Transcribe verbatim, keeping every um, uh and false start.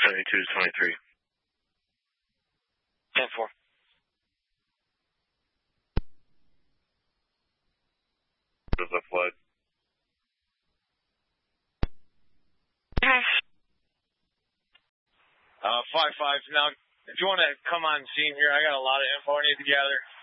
seventy-two to twenty-three. ten four. Does that flood? Uh, five five. Now, if you want to come on scene here, I got a lot of info I need to gather.